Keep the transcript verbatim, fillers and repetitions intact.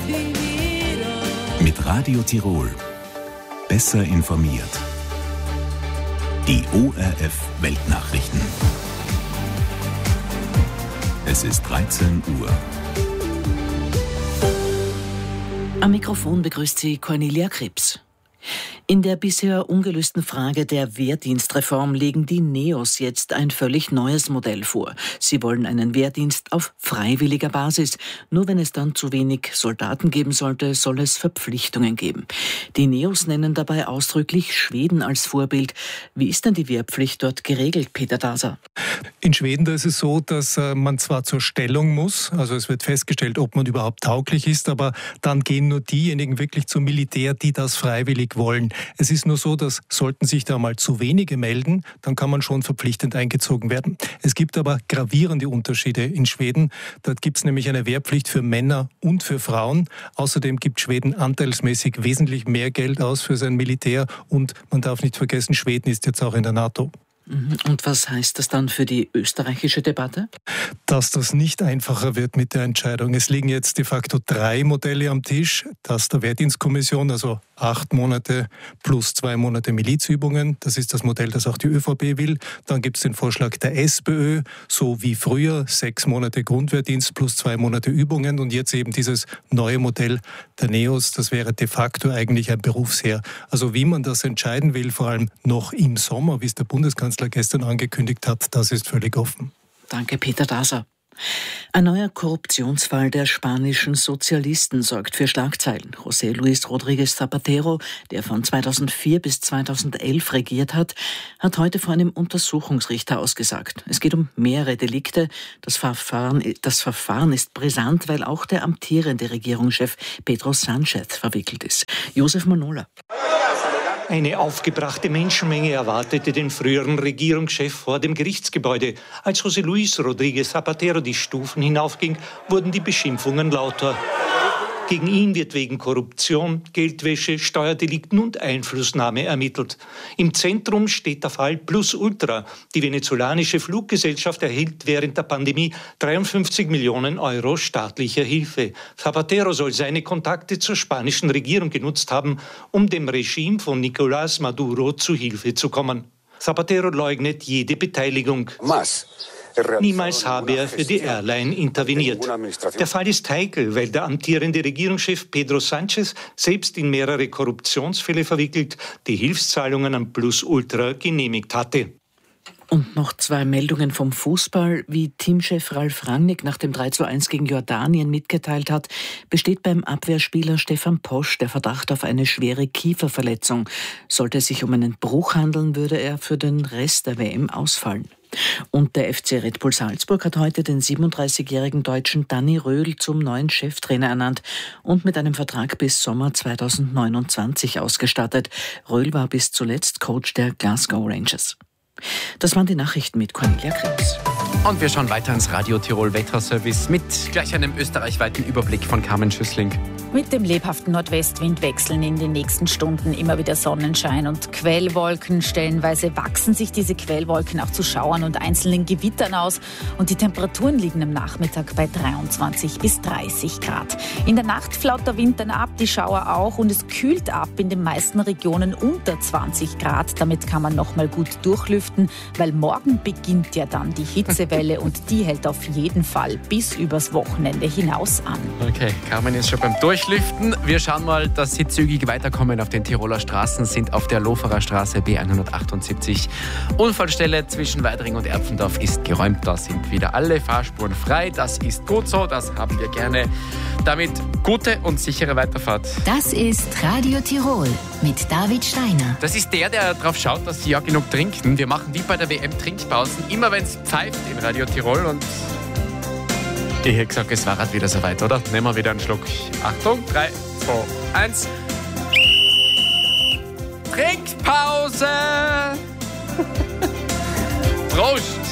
Mit Radio Tirol. Besser informiert. Die O R F Weltnachrichten. Es ist dreizehn Uhr. Am Mikrofon begrüßt sie Cornelia Krebs. In der bisher ungelösten Frage der Wehrdienstreform legen die Neos jetzt ein völlig neues Modell vor. Sie wollen einen Wehrdienst auf freiwilliger Basis. Nur wenn es dann zu wenig Soldaten geben sollte, soll es Verpflichtungen geben. Die Neos nennen dabei ausdrücklich Schweden als Vorbild. Wie ist denn die Wehrpflicht dort geregelt, Peter Daser? In Schweden da ist es so, dass äh, man zwar zur Stellung muss, also es wird festgestellt, ob man überhaupt tauglich ist, aber dann gehen nur diejenigen wirklich zum Militär, die das freiwillig wollen. Es ist nur so, dass sollten sich da mal zu wenige melden, dann kann man schon verpflichtend eingezogen werden. Es gibt aber gravierende Unterschiede in Schweden. Dort gibt es nämlich eine Wehrpflicht für Männer und für Frauen. Außerdem gibt Schweden anteilsmäßig wesentlich mehr Geld aus für sein Militär. Und man darf nicht vergessen, Schweden ist jetzt auch in der NATO. Und was heißt das dann für die österreichische Debatte? Dass das nicht einfacher wird mit der Entscheidung. Es liegen jetzt de facto drei Modelle am Tisch. Das der Wehrdienstkommission, also acht Monate plus zwei Monate Milizübungen. Das ist das Modell, das auch die ÖVP will. Dann gibt es den Vorschlag der SPÖ, so wie früher, sechs Monate Grundwehrdienst plus zwei Monate Übungen. Und jetzt eben dieses neue Modell der Neos, das wäre de facto eigentlich ein Berufsheer. Also wie man das entscheiden will, vor allem noch im Sommer, wie es der Bundeskanzler gestern angekündigt hat, das ist völlig offen. Danke, Peter Daser. Ein neuer Korruptionsfall der spanischen Sozialisten sorgt für Schlagzeilen. José Luis Rodríguez Zapatero, der von zweitausendvier bis zweitausendelf regiert hat, hat heute vor einem Untersuchungsrichter ausgesagt. Es geht um mehrere Delikte. Das Verfahren, das Verfahren ist brisant, weil auch der amtierende Regierungschef Pedro Sánchez verwickelt ist. Josef Manola. Eine aufgebrachte Menschenmenge erwartete den früheren Regierungschef vor dem Gerichtsgebäude. Als José Luis Rodríguez Zapatero die Stufen hinaufging, wurden die Beschimpfungen lauter. Gegen ihn wird wegen Korruption, Geldwäsche, Steuerdelikten und Einflussnahme ermittelt. Im Zentrum steht der Fall Plus Ultra. Die venezolanische Fluggesellschaft erhielt während der Pandemie dreiundfünfzig Millionen Euro staatlicher Hilfe. Zapatero soll seine Kontakte zur spanischen Regierung genutzt haben, um dem Regime von Nicolás Maduro zu Hilfe zu kommen. Zapatero leugnet jede Beteiligung. Was? Niemals habe er für die Airline interveniert. Der Fall ist heikel, weil der amtierende Regierungschef Pedro Sánchez selbst in mehrere Korruptionsfälle verwickelt, die Hilfszahlungen an Plus Ultra genehmigt hatte. Und noch zwei Meldungen vom Fußball. Wie Teamchef Ralf Rangnick nach dem drei zu eins gegen Jordanien mitgeteilt hat, besteht beim Abwehrspieler Stefan Posch der Verdacht auf eine schwere Kieferverletzung. Sollte es sich um einen Bruch handeln, würde er für den Rest der W M ausfallen. Und der F C Red Bull Salzburg hat heute den siebenunddreißigjährigen Deutschen Danny Röhl zum neuen Cheftrainer ernannt und mit einem Vertrag bis Sommer zweitausendneunundzwanzig ausgestattet. Röhl war bis zuletzt Coach der Glasgow Rangers. Das waren die Nachrichten mit Cornelia Krebs. Und wir schauen weiter ins Radio Tirol Wetterservice mit gleich einem österreichweiten Überblick von Carmen Schüssling. Mit dem lebhaften Nordwestwind wechseln in den nächsten Stunden immer wieder Sonnenschein und Quellwolken. Stellenweise wachsen sich diese Quellwolken auch zu Schauern und einzelnen Gewittern aus. Und die Temperaturen liegen am Nachmittag bei dreiundzwanzig bis dreißig Grad. In der Nacht flaut der Wind dann ab, die Schauer auch. Und es kühlt ab in den meisten Regionen unter zwanzig Grad. Damit kann man noch mal gut durchlüften, weil morgen beginnt ja dann die Hitzewelle und die hält auf jeden Fall bis übers Wochenende hinaus an. Okay, Carmen ist schon beim Durchlüften. Wir schauen mal, dass Sie zügig weiterkommen auf den Tiroler Straßen, sind auf der Loferer Straße B hundertachtundsiebzig. Unfallstelle zwischen Weidring und Erpfendorf ist geräumt. Da sind wieder alle Fahrspuren frei. Das ist gut so, das haben wir gerne. Damit gute und sichere Weiterfahrt. Das ist Radio Tirol mit David Steiner. Das ist der, der darauf schaut, dass Sie ja genug trinken. Wir machen wie bei der W M Trinkpausen, immer wenn es pfeift in Radio Tirol. Und ich hätte gesagt, es war halt wieder soweit, oder? Nehmen wir wieder einen Schluck. Achtung, drei, zwei, eins. Trinkpause! Prost!